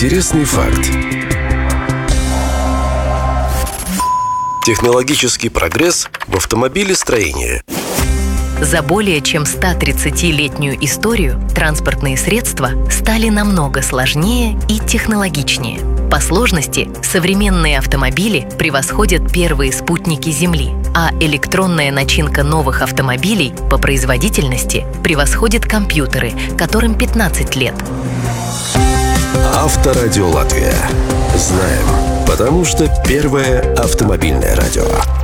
Интересный факт. Технологический прогресс в автомобилестроении. За более чем 130-летнюю историю транспортные средства стали намного сложнее и технологичнее. По сложности современные автомобили превосходят первые спутники Земли, а электронная начинка новых автомобилей по производительности превосходит компьютеры, которым 15 лет. Авторадио Латвия. Знаем, потому что первое автомобильное радио.